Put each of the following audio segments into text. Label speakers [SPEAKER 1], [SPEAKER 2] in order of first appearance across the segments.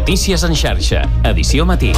[SPEAKER 1] Notícies en xarxa, edició matí.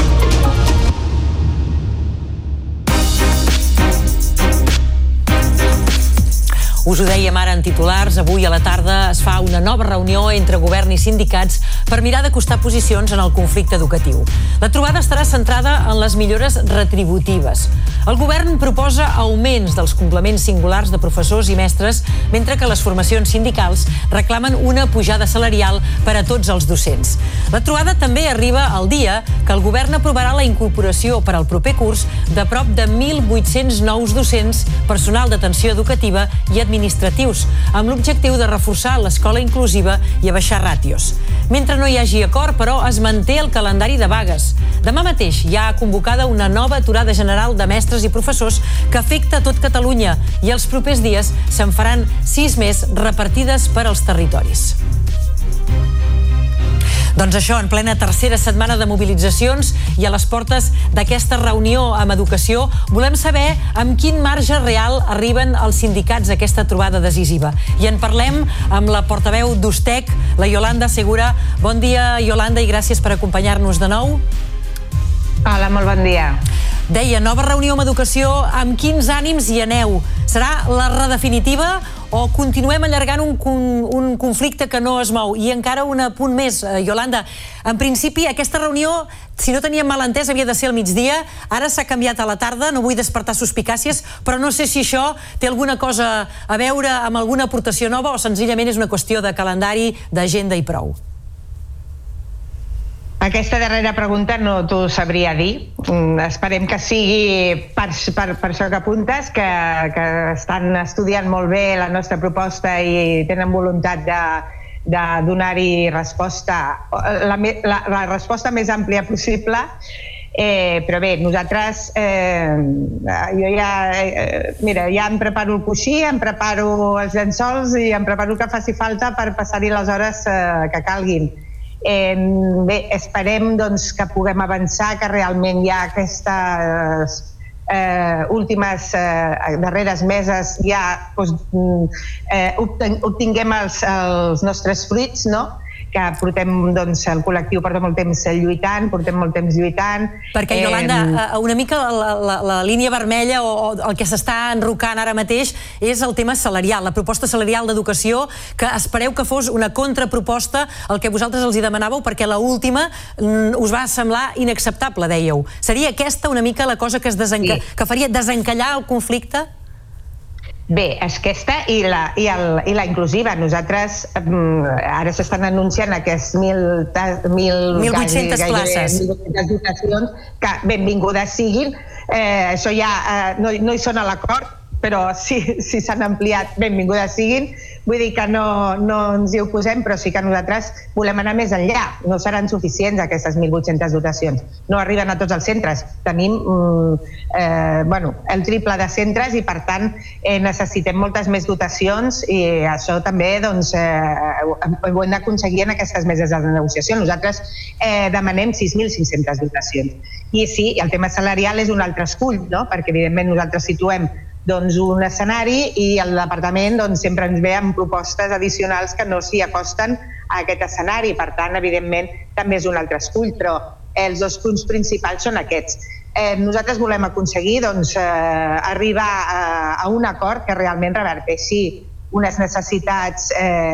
[SPEAKER 2] Us ho dèiem ara en titulars, avui a la tarda es fa una nova reunió entre govern i sindicats per mirar d'acostar posicions en el conflicte educatiu. La trobada estarà centrada en les millores retributives. El govern proposa augments dels complements singulars de professors i mestres, mentre que les formacions sindicals reclamen una pujada salarial per a tots els docents. La trobada també arriba al dia que el govern aprovarà la incorporació per al proper curs de prop de 1.800 nous docents, personal d'atenció educativa i administratius, amb l'objectiu de reforçar l'escola inclusiva i abaixar ràtios. Mentre no hi hagi acord, però, es manté el calendari de vagues. Demà mateix hi ha convocada una nova aturada general de mestres i professors que afecta tot Catalunya i els propers dies se'n faran 6 més repartides per als territoris. Doncs això, en plena tercera setmana de mobilitzacions i a les portes d'aquesta reunió amb educació, volem saber amb quin marge real arriben els sindicats a aquesta trobada decisiva. I en parlem amb la portaveu d'Ustec, la Iolanda Segura. Bon dia, Iolanda, i gràcies per acompanyar-nos de nou.
[SPEAKER 3] Hola, molt bon dia.
[SPEAKER 2] Deia, nova reunió amb educació, amb quins ànims hi aneu? Serà la redefinitiva o continuem allargant un conflicte que no es mou? I encara un apunt més, Iolanda. En principi, aquesta reunió, si no teníem mal entès, havia de ser al migdia. Ara s'ha canviat a la tarda, no vull despertar suspicàcies, però no sé si això té alguna cosa a veure amb alguna aportació nova o senzillament és una qüestió de calendari, d'agenda i prou.
[SPEAKER 3] Aquesta darrera pregunta no t'ho sabria dir. Esperem que sigui per això que apuntes, que estan estudiant molt bé la nostra proposta i tenen voluntat de donar-hi resposta, la resposta més àmplia possible. Però bé, nosaltres, jo ja em preparo el coixí, em preparo els llençols i em preparo el que faci falta per passar-hi les hores que calguin. Bé, esperem que puguem avançar, que realment ja aquestes últimes darreres meses ja obtinguem els nostres fruits, no? Que portem, el col·lectiu porta molt temps lluitant,
[SPEAKER 2] Perquè, Iolanda, una mica la línia vermella o el que s'està enrocant ara mateix és el tema salarial, la proposta salarial d'educació, que espereu que fos una contraproposta al que vosaltres els hi demanàveu, perquè l'última us va semblar inacceptable, dèieu. Seria aquesta una mica la cosa que faria desencallar el conflicte?
[SPEAKER 3] Bé, és aquesta i la inclusiva. Nosaltres ara s'estan anunciant aquestes
[SPEAKER 2] 1.800 places.
[SPEAKER 3] 1.800 dotacions, que benvingudes siguin. Això ja no hi són a l'acord, però si s'han ampliat, benvingudes siguin. Vull dir que no ens hi oposem, però sí que nosaltres volem anar més enllà. No seran suficients aquestes 1.800 dotacions. No arriben a tots els centres. Tenim el triple de centres i, per tant, necessitem moltes més dotacions i això també ho hem d'aconseguir en aquestes meses de negociació. Nosaltres demanem 6.500 dotacions. I sí, el tema salarial és un altre escull, no? Perquè, evidentment, nosaltres situem un escenari i el departament sempre ens ve amb propostes addicionals que no s'hi acosten a aquest escenari. Per tant, evidentment, també és un altre escull, però els dos punts principals són aquests. Nosaltres volem aconseguir arribar a un acord que realment reverteixi unes necessitats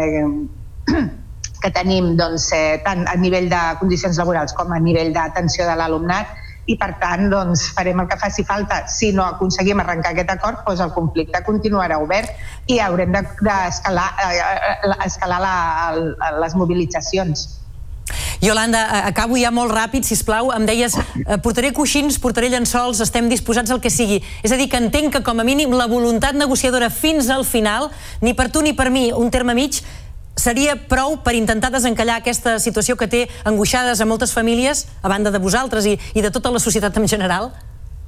[SPEAKER 3] que tenim tant a nivell de condicions laborals com a nivell d'atenció de l'alumnat. I, per tant, farem el que faci falta. Si no aconseguim arrencar aquest acord, doncs el conflicte continuarà obert i haurem d'escalar les mobilitzacions.
[SPEAKER 2] Iolanda, acabo ja molt ràpid, sisplau. Em deies, portaré coixins, portaré llençols, estem disposats al que sigui. És a dir, que entenc que, com a mínim, la voluntat negociadora fins al final, ni per tu ni per mi, un terme mig, seria prou per intentar desencallar aquesta situació que té angoixades a moltes famílies, a banda de vosaltres i de tota la societat en general?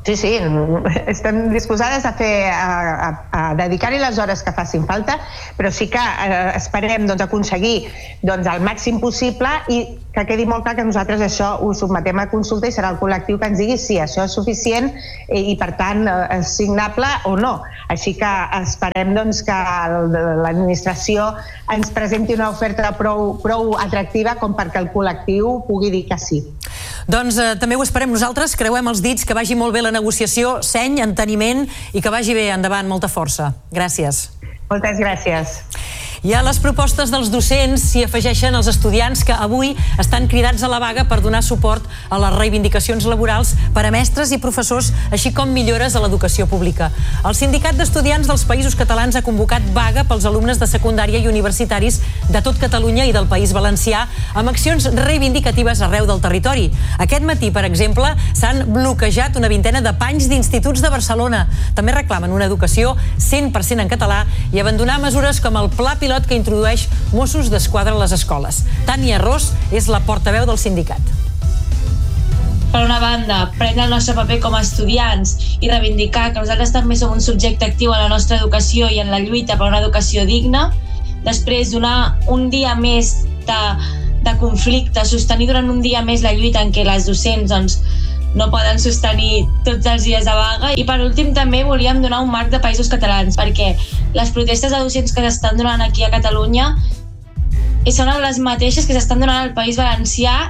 [SPEAKER 3] Sí, estem disposades a dedicar-hi les hores que facin falta, però sí que esperem aconseguir el màxim possible i que quedi molt clar que nosaltres això ho sotmetem a consulta i serà el col·lectiu que ens digui si això és suficient i, per tant, és signable o no. Així que esperem que l'administració ens presenti una oferta prou atractiva com perquè el col·lectiu pugui dir que sí.
[SPEAKER 2] Doncs també ho esperem nosaltres, creuem els dits, que vagi molt bé la negociació, seny, enteniment i que vagi bé endavant, molta força. Gràcies.
[SPEAKER 3] Moltes gràcies.
[SPEAKER 2] I a les propostes dels docents s'hi afegeixen els estudiants que avui estan cridats a la vaga per donar suport a les reivindicacions laborals per a mestres i professors, així com millores a l'educació pública. El Sindicat d'Estudiants dels Països Catalans ha convocat vaga pels alumnes de secundària i universitaris de tot Catalunya i del País Valencià amb accions reivindicatives arreu del territori. Aquest matí, per exemple, s'han bloquejat una vintena de panys d'instituts de Barcelona. També reclamen una educació 100% en català i abandonar mesures com el Pla Pilot que introdueix Mossos d'Esquadra a les escoles. Tània Ros és la portaveu del sindicat.
[SPEAKER 4] Per una banda, prendre el nostre paper com a estudiants i reivindicar que nosaltres també som un subjecte actiu a la nostra educació i en la lluita per una educació digna. Després, donar un dia més de conflicte, sostenir durant un dia més la lluita en què les docents no poden sostenir tots els dies de vaga. I per últim també volíem donar un marc de Països Catalans, perquè les protestes de docents que s'estan donant aquí a Catalunya són les mateixes que s'estan donant al País Valencià.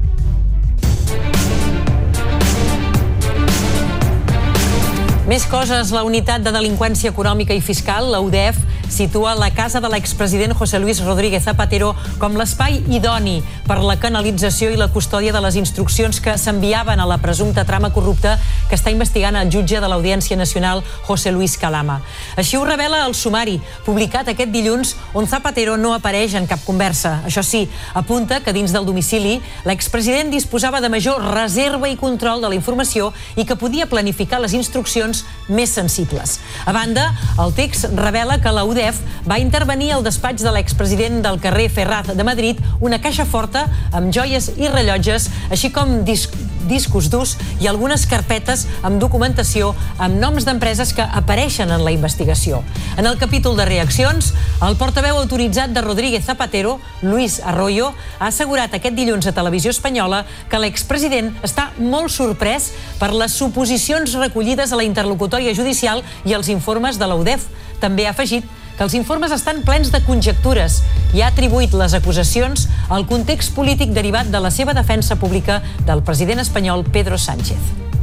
[SPEAKER 2] Més coses, la Unitat de Delinqüència Econòmica i Fiscal, la UDEF, situa la casa de l'expresident José Luis Rodríguez Zapatero com l'espai idoni per la canalització i la custòdia de les instruccions que s'enviaven a la presumpta trama corrupta que està investigant el jutge de l'Audiència Nacional, José Luis Calama. Així ho revela el sumari, publicat aquest dilluns, on Zapatero no apareix en cap conversa. Això sí, apunta que dins del domicili l'expresident disposava de major reserva i control de la informació i que podia planificar les instruccions més sensibles. A banda, el text revela que la UDEF va intervenir al despatx de l'expresident del carrer Ferraz de Madrid una caixa forta amb joies i rellotges, així com discos durs i algunes carpetes amb documentació amb noms d'empreses que apareixen en la investigació. En el capítol de reaccions, el portaveu autoritzat de Rodríguez Zapatero, Luis Arroyo, ha assegurat aquest dilluns a Televisió Espanyola que l'expresident està molt sorprès per les suposicions recollides a la interlocutòria judicial i els informes de la UDEF. També ha afegit que els informes estan plens de conjectures i ha atribuït les acusacions al context polític derivat de la seva defensa pública del president espanyol Pedro Sánchez.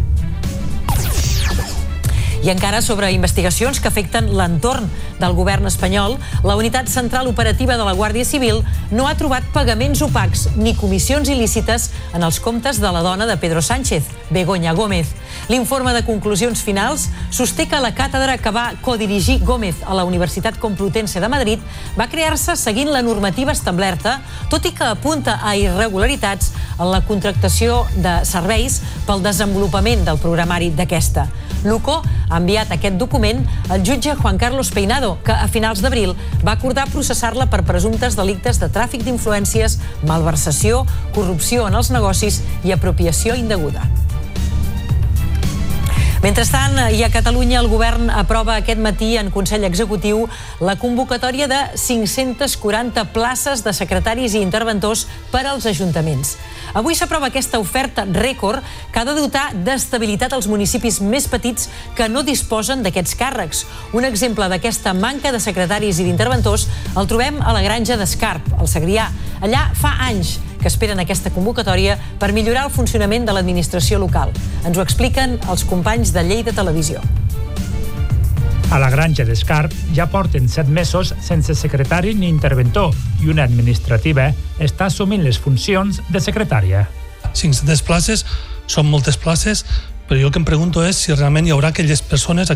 [SPEAKER 2] I encara sobre investigacions que afecten l'entorn del govern espanyol, la Unitat Central Operativa de la Guàrdia Civil no ha trobat pagaments opacs ni comissions il·lícites en els comptes de la dona de Pedro Sánchez, Begoña Gómez. L'informe de conclusions finals sosté que la càtedra que va codirigir Gómez a la Universitat Complutense de Madrid va crear-se seguint la normativa establerta, tot i que apunta a irregularitats en la contractació de serveis pel desenvolupament del programari d'aquesta. L'UCO ha enviat aquest document al jutge Juan Carlos Peinado, que a finals d'abril va acordar processar-la per presumptes delictes de tràfic d'influències, malversació, corrupció en els negocis i apropiació indeguda. Mentrestant, i a Catalunya, el govern aprova aquest matí en Consell Executiu la convocatòria de 540 places de secretaris i interventors per als ajuntaments. Avui s'aprova aquesta oferta rècord que ha de dotar d'estabilitat als municipis més petits que no disposen d'aquests càrrecs. Un exemple d'aquesta manca de secretaris i d'interventors el trobem a la Granja d'Escarp, al Segrià. Allà fa anys que esperen aquesta convocatòria per millorar el funcionament de l'administració local. Ens ho expliquen els companys de Lleida Televisió.
[SPEAKER 5] A la Granja d'Escarp ja porten 7 mesos sense secretari ni interventor i una administrativa està assumint les funcions de secretària.
[SPEAKER 6] 500 places són moltes places, però jo el que em pregunto és si realment hi haurà aquelles persones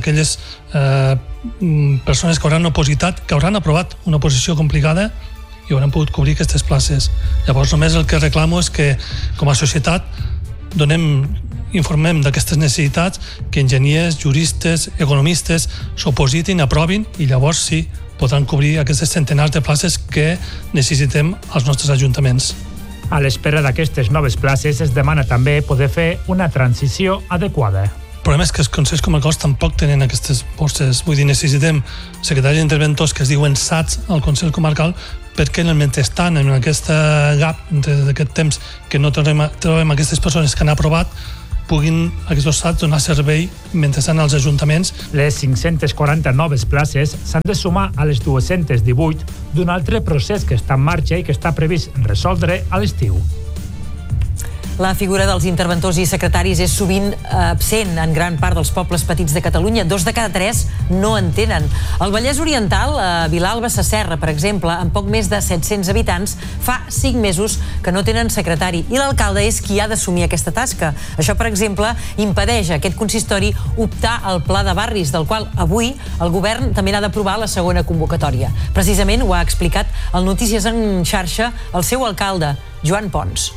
[SPEAKER 6] que hauran opositat, que hauran aprovat una oposició complicada i hauran pogut cobrir aquestes places. Llavors només el que reclamo és que com a societat informem d'aquestes necessitats, que enginyers, juristes, economistes s'opositin, aprovin i llavors sí podran cobrir aquestes centenars de places que necessitem als nostres ajuntaments.
[SPEAKER 5] A l'espera d'aquestes noves places es demana també poder fer una transició adequada.
[SPEAKER 6] El problema és que els Consells Comarcals tampoc tenen aquestes postes. Vull dir, necessitem secretaris interventors que es diuen SATs al Consell Comarcal, perquè en el mentrestant, en aquest gap d'aquest temps que no trobem aquestes persones que han aprovat, puguin aquests SATs donar servei mentre estan als ajuntaments.
[SPEAKER 5] Les 540 noves places s'han de sumar a les 218 d'un altre procés que està en marxa i que està previst resoldre a l'estiu.
[SPEAKER 2] La figura dels interventors i secretaris és sovint absent en gran part dels pobles petits de Catalunya. 2 de cada 3 no en tenen. Al Vallès Oriental, a Vilalba Sasserra, per exemple, amb poc més de 700 habitants, fa 5 mesos que no tenen secretari i l'alcalde és qui ha d'assumir aquesta tasca. Això, per exemple, impedeix a aquest consistori optar al pla de barris, del qual avui el govern també n'ha d'aprovar la segona convocatòria. Precisament ho ha explicat al Notícies en xarxa el seu alcalde, Joan Pons.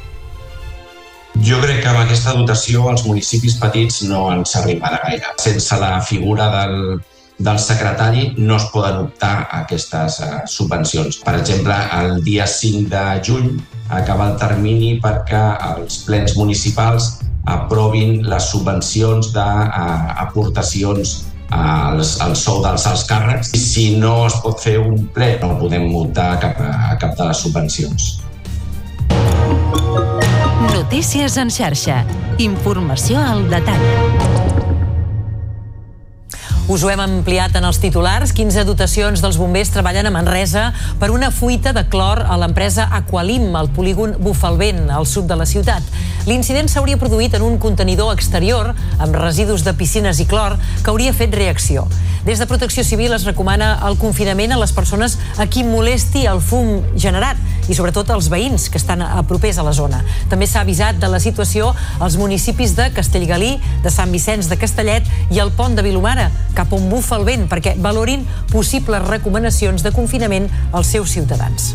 [SPEAKER 7] Jo crec que amb aquesta dotació els municipis petits no ens arribarà gaire. Sense la figura del secretari no es poden optar a aquestes subvencions. Per exemple, el dia 5 de juny acaba el termini perquè els plens municipals aprovin les subvencions d'aportacions al sou dels alts càrrecs. I si no es pot fer un ple, no podem optar a cap de les subvencions.
[SPEAKER 8] Notícies en xarxa. Informació al detall.
[SPEAKER 2] Us ho hem ampliat en els titulars. 15 dotacions dels bombers treballen a Manresa per una fuita de clor a l'empresa Aqualim, al polígon Bufalvent, al sud de la ciutat. L'incident s'hauria produït en un contenidor exterior amb residus de piscines i clor que hauria fet reacció. Des de Protecció Civil es recomana el confinament a les persones a qui molesti el fum generat i sobretot als veïns que estan propers a la zona. També s'ha avisat de la situació als municipis de Castellgalí, de Sant Vicenç de Castellet i el Pont de Vilomara, cap on bufa el vent, perquè valorin possibles recomanacions de confinament als seus ciutadans.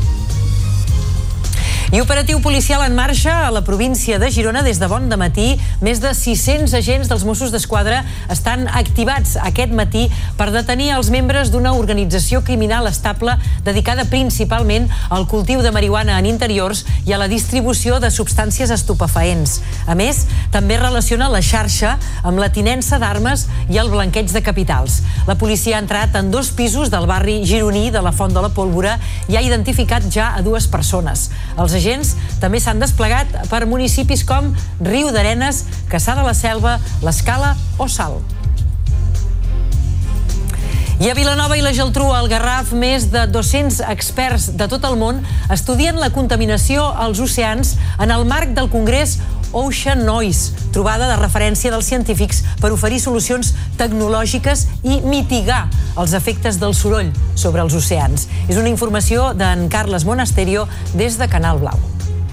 [SPEAKER 2] I operatiu policial en marxa a la província de Girona des de bon dematí. Més de 600 agents dels Mossos d'Esquadra estan activats aquest matí per detenir els membres d'una organització criminal estable dedicada principalment al cultiu de marihuana en interiors i a la distribució de substàncies estupefaents. A més, també relaciona la xarxa amb la tinença d'armes i el blanqueig de capitals. La policia ha entrat en 2 pisos del barri gironí de la Font de la Pólvora i ha identificat ja a 2 persones. Els agents també s'han desplegat per municipis com Riu d'Arenes, Cassà de la Selva, l'Escala o Salt. I a Vilanova i la Geltrú, al Garraf, més de 200 experts de tot el món estudien la contaminació als oceans en el marc del Congrés Ocean Noise, trobada de referència dels científics per oferir solucions tecnològiques i mitigar els efectes del soroll sobre els oceans. És una informació d'en Carles Monasterio des de Canal Blau.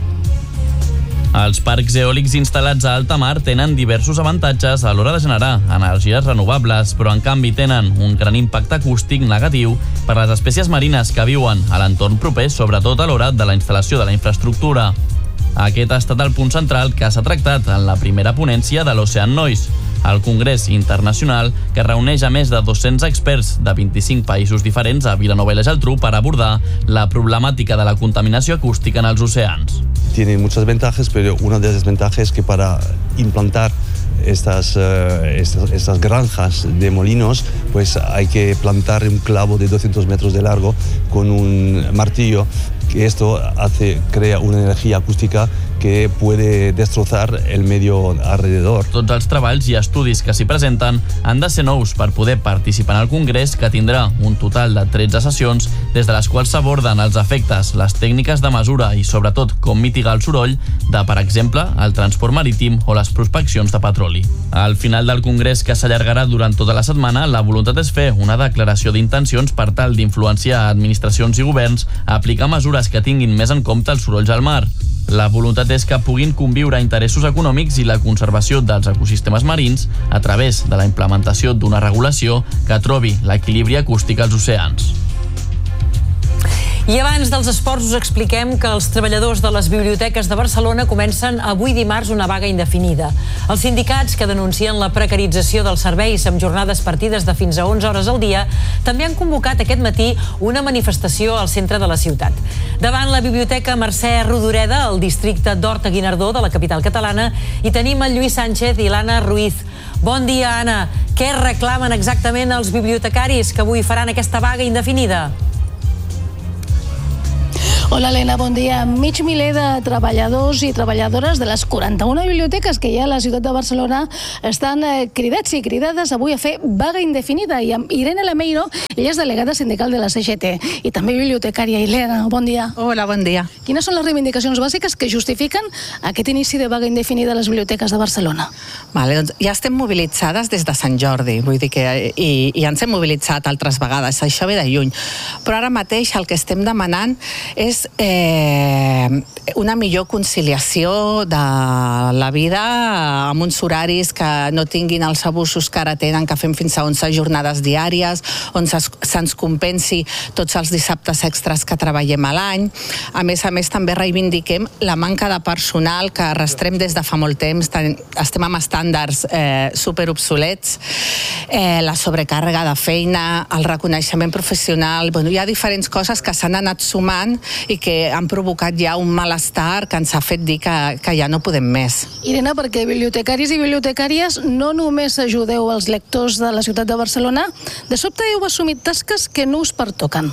[SPEAKER 9] Els parcs eòlics instal·lats a alta mar tenen diversos avantatges a l'hora de generar energies renovables, però en canvi tenen un gran impacte acústic negatiu per a les espècies marines que viuen a l'entorn proper, sobretot a l'hora de la instal·lació de la infraestructura. Aquest ha estat el punt central que s'ha tractat en la primera ponència de l'Ocean Noise, el Congrés Internacional que reuneix a més de 200 experts de 25 països diferents a Vilanova i la Geltrú per abordar la problemàtica de la contaminació acústica en els oceans.
[SPEAKER 10] Tiene muchas ventajas, pero una de las desventajas es que para implantar estas granjas de molinos, pues hay que plantar un clavo de 200 metros de largo con un martillo, que esto crea una energía acústica que puede destrozar el medio alrededor.
[SPEAKER 9] Tots els treballs i estudis que s'hi presenten han de ser nous per poder participar en el Congrés, que tindrà un total de 13 sessions, des de les quals s'aborden els efectes, les tècniques de mesura i, sobretot, com mitigar el soroll de, per exemple, el transport marítim o les prospeccions de petroli. Al final del Congrés, que s'allargarà durant tota la setmana, la voluntat és fer una declaració d'intencions per tal d'influenciar administracions i governs a aplicar mesures que tinguin més en compte els sorolls al mar. La voluntat és que puguin conviure interessos econòmics i la conservació dels ecosistemes marins a través de la implementació d'una regulació que trobi l'equilibri acústic als oceans.
[SPEAKER 2] I abans dels esports us expliquem que els treballadors de les biblioteques de Barcelona comencen avui dimarts una vaga indefinida. Els sindicats que denuncien la precarització dels serveis amb jornades partides de fins a 11 hores al dia també han convocat aquest matí una manifestació al centre de la ciutat. Davant la Biblioteca Mercè Rodoreda, al districte d'Horta-Guinardó de la capital catalana, hi tenim el Lluís Sánchez i l'Anna Ruiz. Bon dia, Anna. Què reclamen exactament els bibliotecaris que avui faran aquesta vaga indefinida?
[SPEAKER 11] Hola, Helena, bon dia. Mig miler de treballadors i treballadores de les 41 biblioteques que hi ha a la ciutat de Barcelona estan cridats i cridades avui a fer vaga indefinida. I amb Irene Lameiro, ella és delegada sindical de la CGT i també bibliotecària. Helena, bon dia.
[SPEAKER 12] Hola, bon dia.
[SPEAKER 11] Quines són les reivindicacions bàsiques que justifiquen aquest inici de vaga indefinida a les biblioteques de Barcelona?
[SPEAKER 12] Vale, doncs ja estem mobilitzades des de Sant Jordi, vull dir que i ens hem mobilitzat altres vegades, això ve de lluny. Però ara mateix el que estem demanant és una millor conciliació de la vida amb uns horaris que no tinguin els abusos que ara tenen, que fem fins a 11 jornades diàries, on se'ns compensi tots els dissabtes extras que treballem a l'any. A més, també reivindiquem la manca de personal que arrastrem des de fa molt temps, estem amb estàndards superobsolets, la sobrecàrrega de feina, el reconeixement professional, hi ha diferents coses que s'han anat sumant i que han provocat ja un malestar que ens ha fet dir que ja no podem més.
[SPEAKER 11] Irene, perquè bibliotecaris i bibliotecàries no només ajudeu els lectors de la ciutat de Barcelona, de sobte heu assumit tasques que no us pertoquen.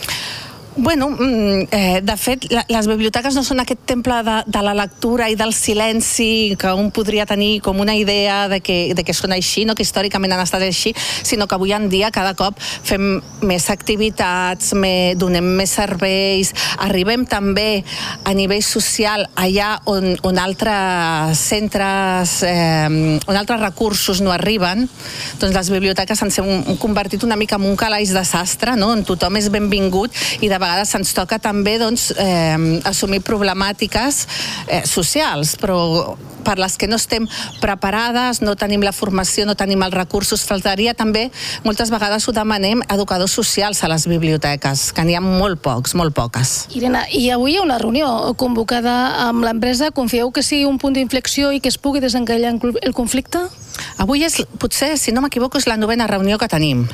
[SPEAKER 12] Bueno, de fet, les biblioteques no són aquest temple de la lectura i del silenci que un podria tenir com una idea de que són així, que històricament han estat així, sinó que avui en dia cada cop fem més activitats, donem més serveis, arribem també a nivell social allà on altres centres, on altres recursos no arriben. Doncs les biblioteques ens hem convertit una mica en un calaix de sastre, on tothom és benvingut i de vegades ens toca també assumir problemàtiques socials, però per les que no estem preparades, no tenim la formació, no tenim els recursos. Faltaria també, moltes vegades ho demanem, educadors socials a les biblioteques, que n'hi ha molt pocs, molt poques.
[SPEAKER 11] Irene, i avui hi ha una reunió convocada amb l'empresa. Confieu que sigui un punt d'inflexió i que es pugui desencallar el conflicte?
[SPEAKER 12] Avui potser, si no m'equivoco, és la 9ª reunió que tenim.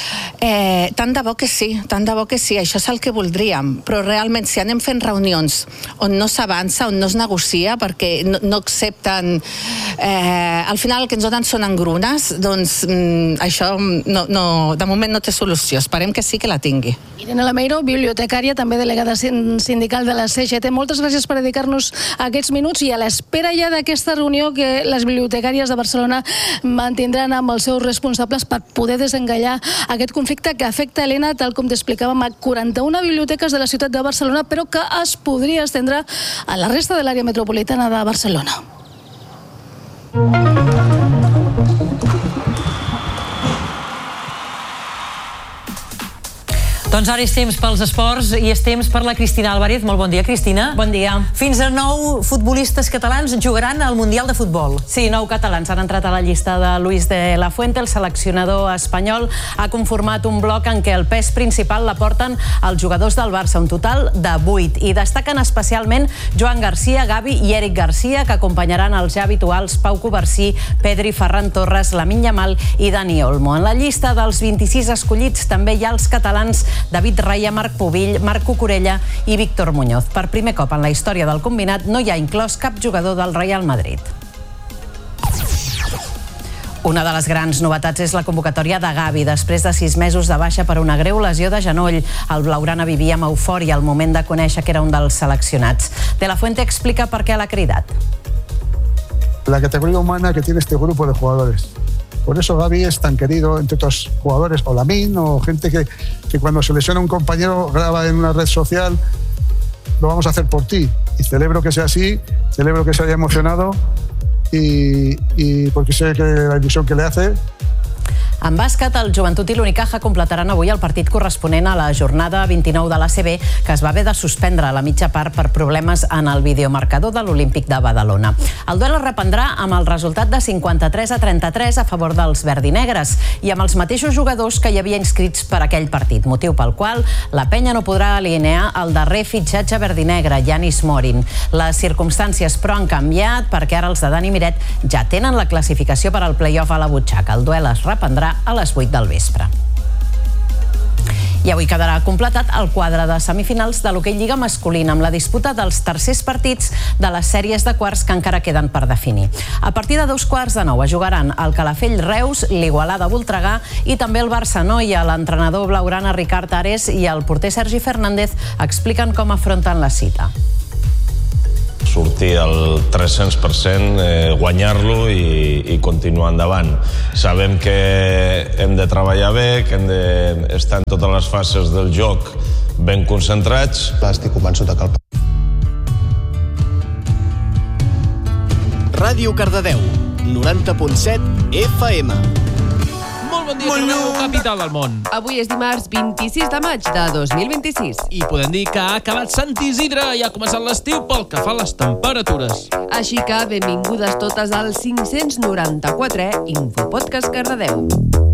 [SPEAKER 12] Tant de bo que sí, això és el que voldríem, però realment si anem fent reunions on no s'avança, on no es negocia, perquè no accepten, al final el que ens donen són engrunes, doncs això de moment no té solució, esperem que sí que la tingui.
[SPEAKER 11] Irene Lameiro, bibliotecària, també delegada sindical de la CGT, moltes gràcies per dedicar-nos a aquests minuts i a l'espera ja d'aquesta reunió que les bibliotecàries de Barcelona mantindran amb els seus responsables per poder desencallar aquest conflicte que afecta, Helena, tal com t'explicàvem, a 41 biblioteques de la ciutat de Barcelona, però que es podria estendre a la resta de l'àrea metropolitana de Barcelona.
[SPEAKER 2] Doncs ara és temps pels esports i és temps per la Cristina Álvarez. Molt bon dia, Cristina.
[SPEAKER 13] Bon dia.
[SPEAKER 2] Fins a 9 futbolistes catalans jugaran al Mundial de Futbol.
[SPEAKER 13] Sí, 9 catalans han entrat a la llista de Luis de la Fuente. El seleccionador espanyol ha conformat un bloc en què el pes principal l'aporten els jugadors del Barça, un total de 8. I destaquen especialment Joan Garcia, Gavi i Eric Garcia, que acompanyaran els ja habituals Pau Covarsí, Pedri, Ferran Torres, Lamine Yamal i Dani Olmo. En la llista dels 26 escollits també hi ha els catalans David Raya, Marc Pubill, Marc Cucurella i Víctor Muñoz. Per primer cop en la història del combinat no hi ha inclòs cap jugador del Real Madrid. Una de les grans novetats és la convocatòria de Gavi. Després de 6 mesos de baixa per una greu lesió de genoll, el blaugrana vivia amb eufòria al moment de conèixer que era un dels seleccionats. De la Fuente explica per què l'ha cridat.
[SPEAKER 14] La categoría humana que tiene este grupo de jugadores. Por eso Gavi es tan querido entre otros jugadores, o Lamine, o gente que cuando se lesiona un compañero graba en una red social, lo vamos a hacer por ti. Y celebro que sea así, celebro que se haya emocionado y porque sé que la ilusión que le hace.
[SPEAKER 13] En bàsquet, el Joventut i l'Unicaja completaran avui el partit corresponent a la jornada 29 de l'ACB, que es va haver de suspendre a la mitja part per problemes en el videomarcador de l'Olímpic de Badalona. El duel es reprendrà amb el resultat de 53-33 a favor dels verdinegres i amb els mateixos jugadors que hi havia inscrits per aquell partit, motiu pel qual la penya no podrà alinear el darrer fitxatge verdinegre, Yanis Morin. Les circumstàncies, però, han canviat perquè ara els de Dani Miret ja tenen la classificació per al play-off a la butxaca. El duel es reprendrà a les 8 del vespre. I avui quedarà completat el quadre de semifinals de l'hoquei Lliga masculina amb la disputa dels tercers partits de les sèries de quarts que encara queden per definir. A partir de 8:45 es jugaran el Calafell Reus, l'Igualada Voltregà i també el Barça-Noia. L'entrenador blaugrana Ricard Ares i el porter Sergi Fernández expliquen com afronten la cita.
[SPEAKER 15] Sortir al 300%, guanyar-lo i continuar endavant. Sabem que hem de treballar bé, que hem d'estar en totes les fases del joc ben concentrats.
[SPEAKER 14] Estic convençut que
[SPEAKER 16] Ràdio Cardedeu, 90.7 FM.
[SPEAKER 1] Bon dia, Cardedeu, capital del món.
[SPEAKER 17] Avui és dimarts 26 de maig de 2026.
[SPEAKER 1] I podem dir que ha acabat Sant Isidre i ha començat l'estiu pel que fa a les temperatures.
[SPEAKER 17] Així que benvingudes totes al 594è Infopodcast Cardedeu.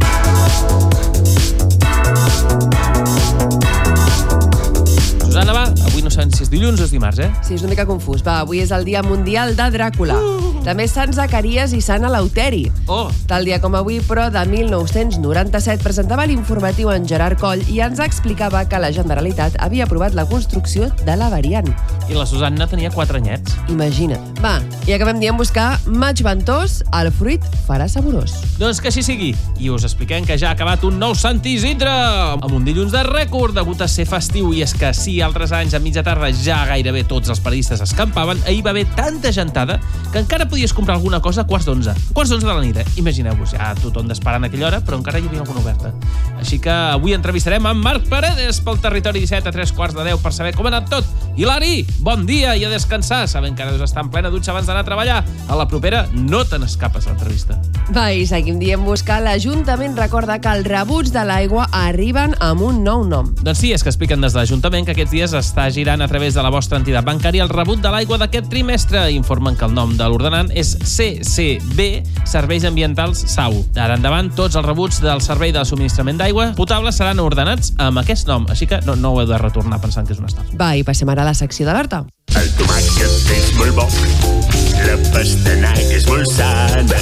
[SPEAKER 1] Susana, va, avui no sabem si és dilluns o és dimarts,
[SPEAKER 17] Sí, és una mica confús. Va, avui és el Dia Mundial de Dràcula. També Sant Zacaries i Sant Eleuteri. Tal dia com avui, però, de 1997, presentava l'informatiu en Gerard Coll i ens explicava que la Generalitat havia aprovat la construcció de la variant.
[SPEAKER 1] I la Susanna tenia 4 anyets.
[SPEAKER 17] Imagina't. Va, i acabem dient buscar maig ventós, el fruit farà saborós.
[SPEAKER 1] Doncs que així sigui. I us expliquem que ja ha acabat un nou Sant Isidre, amb un dilluns de rècord degut a ser festiu. I és que sí, altres anys a mitja tarda ja gairebé tots els periodistes escampaven, ahir va haver tanta gentada que encara podies comprar alguna cosa a quarts d'11. Quarts d'11 de la nit, Imagineu-vos, ja tothom d'esperant a aquella hora, però encara hi havia alguna oberta. Així que avui entrevistarem en Marc Paredes pel Territori 17 a 3:15 per saber com ha anat tot. Hilari, bon dia i a descansar. Sabem que ara deus estar en plena dutxa abans d'anar a treballar. A la propera no te n'escapes a l'entrevista.
[SPEAKER 17] Va, i seguim dient buscar. L'Ajuntament recorda que els rebuts de l'aigua arriben amb un nou nom.
[SPEAKER 1] Doncs sí, és que expliquen des de l'Ajuntament que aquests dies està girant a través de la vostra entitat bancària el rebut de l'aigua d'aquest trimestre. Informen que el nom de l'ordenant és CCB, Serveis Ambientals SAU. D'ara endavant, tots els rebuts del servei de subministrament d'aigua potable seran ordenats amb aquest nom, així que no ho heu de retornar pensant que és una estafa.
[SPEAKER 17] Va, i passem ara a la secció de l'Horta.
[SPEAKER 18] El tomàquet és molt bo, la pastanaga és molt sana.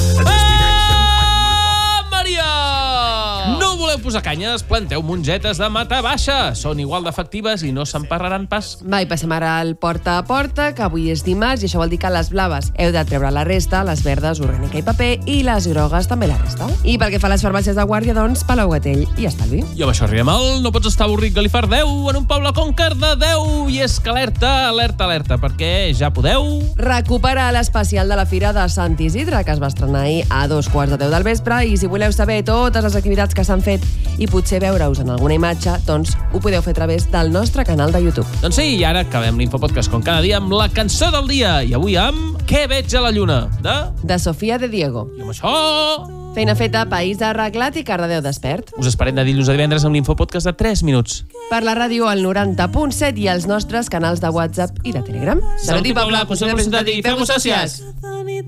[SPEAKER 1] Maria! No voleu posar canyes? Planteu mongetes de mata baixa. Són igual d'efectives i no s'emparraran pas.
[SPEAKER 17] Va, i passem ara al porta a porta, que avui és dimarts, i això vol dir que les blaves heu de treure la resta, les verdes, orgànica i paper, i les grogues també la resta. I pel que fa a les farmàcies de guàrdia, doncs, Palau Gatell i estalvi.
[SPEAKER 1] I amb això arribem al no pots estar avorrit Galifardeu en un poble com Cardedeu. I és que alerta, perquè ja podeu
[SPEAKER 17] recuperar l'especial de la Fira de Sant Isidre, que es va estrenar ahir a 2:15 del vespre, i si voleu saber totes les activitats que s'han fet i potser veure-us en alguna imatge, doncs ho podeu fer a través del nostre canal de YouTube.
[SPEAKER 1] Doncs sí, i ara acabem l'Infopodcast com cada dia amb la cançó del dia, i avui amb Què veig a la lluna,
[SPEAKER 17] de Sofia de Diego.
[SPEAKER 1] I amb això...
[SPEAKER 17] Feina feta, país arreglat i Cardedeu despert.
[SPEAKER 1] Us esperem de dilluns a divendres amb l'Infopodcast de 3 minuts.
[SPEAKER 17] Per la ràdio al 90.7 i els nostres canals de WhatsApp i de Telegram.
[SPEAKER 1] Salut i Paula, consell de presentat i feu-vos sòcies.